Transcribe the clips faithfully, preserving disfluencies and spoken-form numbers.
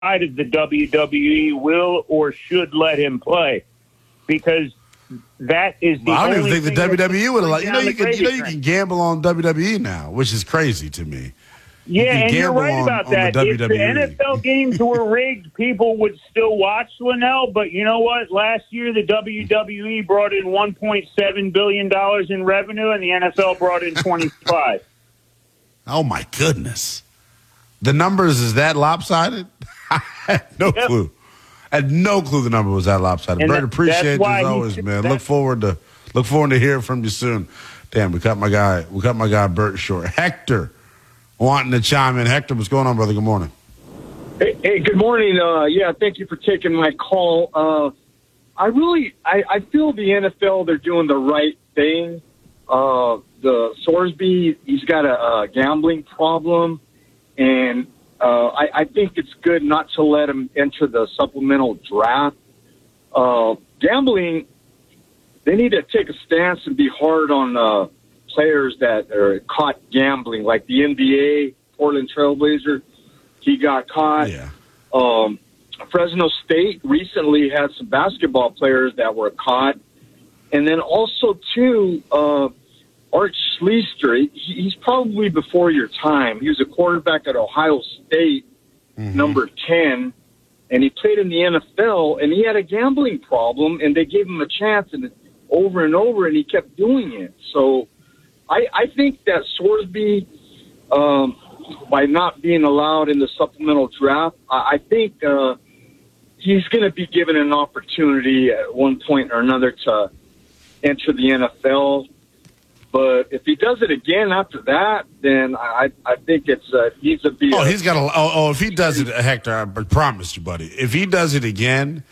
of the W W E will or should let him play, because that is the I don't only even think the thing W W E would allow. You know, you can, you know, you train. can gamble on W W E now, which is crazy to me. Yeah, you and you're gamble right on- about on the that. W If W E. the N F L games were rigged, people would still watch, Linnell. But you know what? Last year, the W W E brought in one point seven billion dollars in revenue, and the N F L brought in twenty-five. Oh, my goodness. The numbers is that lopsided? I had no Yep. clue. I had no clue the number was that lopsided. And Bert, that- appreciate that's you why as he always, should- man. that- Look forward to look forward to hearing from you soon. Damn, we cut my guy. We cut my guy Bert short. Hector wanting to chime in. Hector, what's going on, brother? Good morning. Hey, hey, good morning. Uh, yeah, thank you for taking my call. Uh, I really, I, I feel the N F L, they're doing the right thing. Uh, the Sorsby, he's got a, a gambling problem, and uh, I, I think it's good not to let him enter the supplemental draft. Uh, gambling, they need to take a stance and be hard on uh, players that are caught gambling, like the N B A, Portland Trailblazer. He got caught. Yeah. Um, Fresno State recently had some basketball players that were caught. And then also, too, uh, Art Schleister, he, he's probably before your time. He was a quarterback at Ohio State, Mm-hmm. number ten, and he played in the N F L, and he had a gambling problem, and they gave him a chance and over and over, and he kept doing it. So I, I think that Sorsby, um, by not being allowed in the supplemental draft, I, I think uh, he's going to be given an opportunity at one point or another to enter the N F L. But if he does it again after that, then I, I think it's uh, he's a be. Oh, a- he's got a. Oh, oh, if he does it, Hector, I promise you, buddy. If he does it again,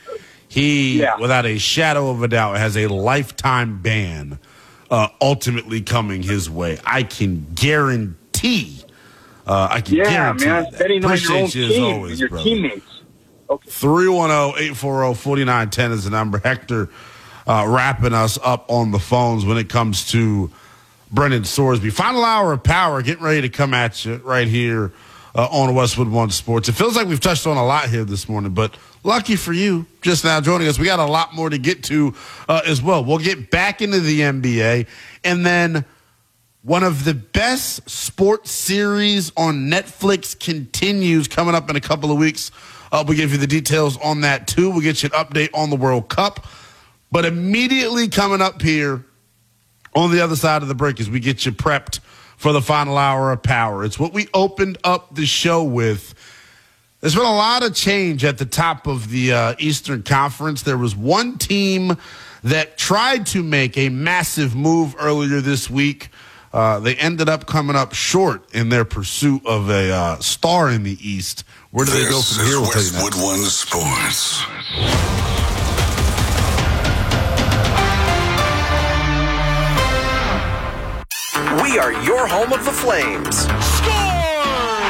he, Yeah. without a shadow of a doubt, has a lifetime ban uh, ultimately coming his way. I can guarantee. Uh, I can yeah, guarantee man, that. betting on your own Appreciate you as team always, and your brother. teammates. Okay. three one zero, eight four zero, four nine one zero is the number. Hector uh, wrapping us up on the phones when it comes to Brendan Sorsby. Final hour of power getting ready to come at you right here uh, on Westwood One Sports. It feels like we've touched on a lot here this morning, but lucky for you just now joining us. We got a lot more to get to uh, as well. We'll get back into the N B A, and then one of the best sports series on Netflix continues coming up in a couple of weeks. Uh, we'll give you the details on that, too. We'll get you an update on the World Cup. But immediately coming up here on the other side of the break as we get you prepped for the final hour of power. It's what we opened up the show with. There's been a lot of change at the top of the uh, Eastern Conference. There was one team that tried to make a massive move earlier this week. Uh, they ended up coming up short in their pursuit of a uh, star in the East. Where do they go This from here? is We'll tell you Westwood next. One Sports. We are your home of the Flames. Score!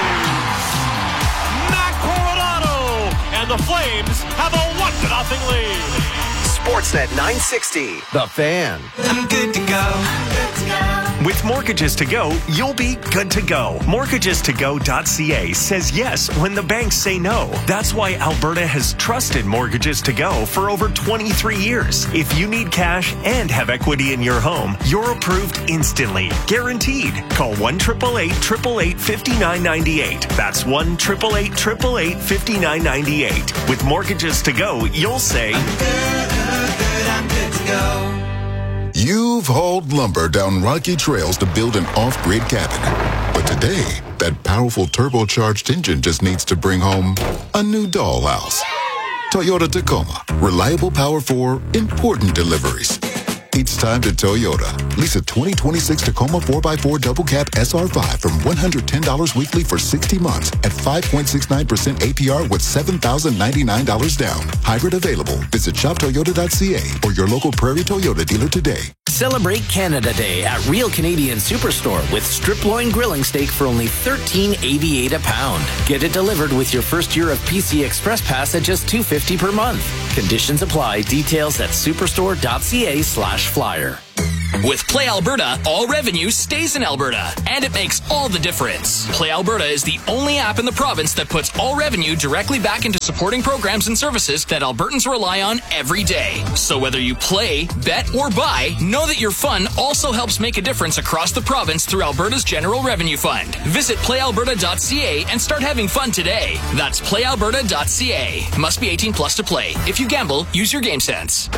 Matt Coronado! And the Flames have a one to nothing lead. Sportsnet nine sixty. The Fan. I'm good to go. Good to go. With Mortgages to Go, you'll be good to go. Mortgages to go dot c a says yes when the banks say no. That's why Alberta has trusted Mortgages to Go for over twenty-three years. If you need cash and have equity in your home, you're approved instantly. Guaranteed. Call one eight eight eight, eight eight eight, five nine nine eight. That's one eight eight eight, eight eight eight, five nine nine eight. With Mortgages to Go, you'll say, I'm good, good, good, I'm good to go. You've hauled lumber down rocky trails to build an off-grid cabin. But today, that powerful turbocharged engine just needs to bring home a new dollhouse. Toyota Tacoma. Reliable power for important deliveries. It's time to Toyota. Lease a twenty twenty-six Tacoma four by four Double Cab S R five from one hundred ten dollars weekly for sixty months at five point six nine percent A P R with seven thousand ninety-nine dollars down. Hybrid available. Visit shop toyota dot c a or your local Prairie Toyota dealer today. Celebrate Canada Day at Real Canadian Superstore with strip loin grilling steak for only thirteen eighty-eight a pound. Get it delivered with your first year of P C Express Pass at just two fifty per month. Conditions apply. Details at superstore dot c a slash flyer. With Play Alberta, all revenue stays in Alberta, and it makes all the difference. Play Alberta is the only app in the province that puts all revenue directly back into supporting programs and services that Albertans rely on every day. So whether you play, bet, or buy, know that your fun also helps make a difference across the province through Alberta's General Revenue Fund. Visit play alberta dot c a and start having fun today. That's play alberta dot c a. Must be eighteen plus to play. If you gamble, use your game sense.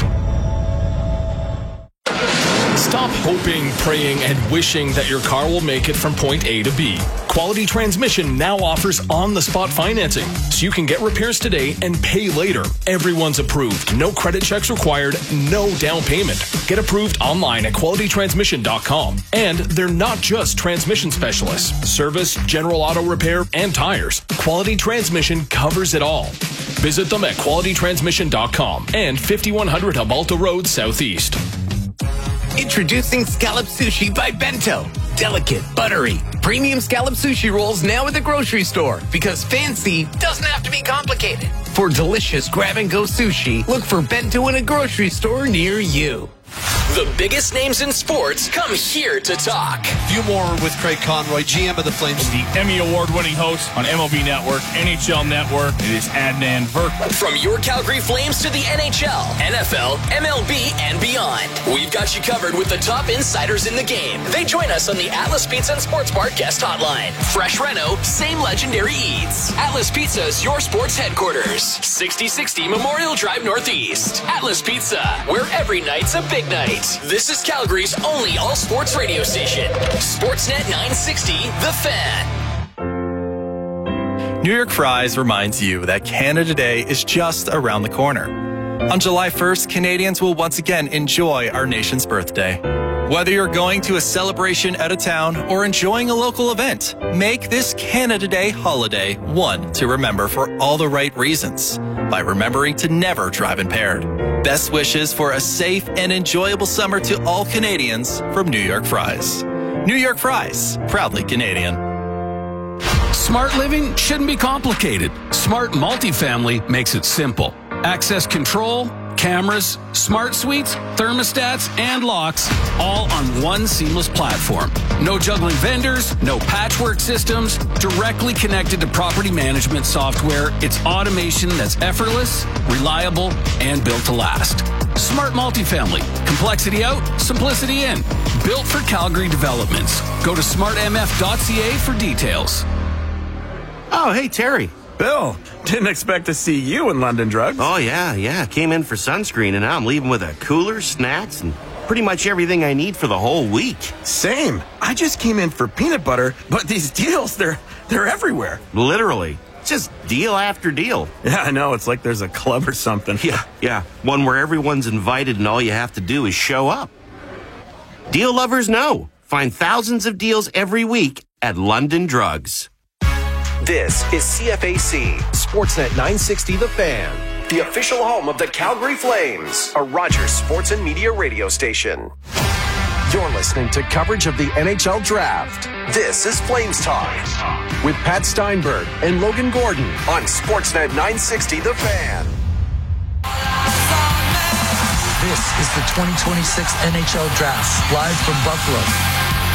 Stop hoping, praying, and wishing that your car will make it from point A to B. Quality Transmission now offers on-the-spot financing, so you can get repairs today and pay later. Everyone's approved. No credit checks required, no down payment. Get approved online at quality transmission dot com. And they're not just transmission specialists. Service, general auto repair, and tires. Quality Transmission covers it all. Visit them at quality transmission dot com and fifty-one hundred Hubalta Road Southeast. Introducing Scallop Sushi by Bento. Delicate, buttery, premium scallop sushi rolls now at the grocery store, because fancy doesn't have to be complicated. For delicious grab-and-go sushi, look for Bento in a grocery store near you. The biggest names in sports come here to talk. Few more with Craig Conroy, G M of the Flames. The Emmy Award-winning host on M L B Network, N H L Network. It is Adnan Virk. From your Calgary Flames to the N H L, N F L, M L B, and beyond, we've got you covered with the top insiders in the game. They join us on the Atlas Pizza and Sports Bar guest hotline. Fresh reno, same legendary eats. Atlas Pizza is your sports headquarters. sixty sixty Memorial Drive Northeast. Atlas Pizza, where every night's a big night. This is Calgary's only all-sports radio station. Sportsnet nine sixty, The Fan. New York Fries reminds you that Canada Day is just around the corner. On July first, Canadians will once again enjoy our nation's birthday. Whether you're going to a celebration out of town or enjoying a local event, make this Canada Day holiday one to remember for all the right reasons by remembering to never drive impaired. Best wishes for a safe and enjoyable summer to all Canadians from New York Fries. New York Fries, proudly Canadian. Smart living shouldn't be complicated. Smart Multifamily makes it simple. Access control, cameras, smart suites, thermostats, and locks, all on one seamless platform. No juggling vendors, no patchwork systems, directly connected to property management software. It's automation that's effortless, reliable, and built to last. Smart Multifamily. Complexity out, simplicity in. Built for Calgary developments. Go to smart m f dot c a for details. Oh, hey, Terry. Bill, didn't expect to see you in London Drugs. Oh, yeah, yeah. Came in for sunscreen, and now I'm leaving with a cooler, snacks, and pretty much everything I need for the whole week. Same. I just came in for peanut butter, but these deals, they're they're everywhere. Literally. Just deal after deal. Yeah, I know. It's like there's a club or something. Yeah, yeah. One where everyone's invited and all you have to do is show up. Deal lovers know. Find thousands of deals every week at London Drugs. This is C F A C, Sportsnet nine sixty The Fan, the official home of the Calgary Flames, a Rogers Sports and Media radio station. You're listening to coverage of the N H L Draft. This is Flames Talk with Pat Steinberg and Logan Gordon on Sportsnet nine sixty The Fan. This is the twenty twenty-six N H L Draft, live from Buffalo.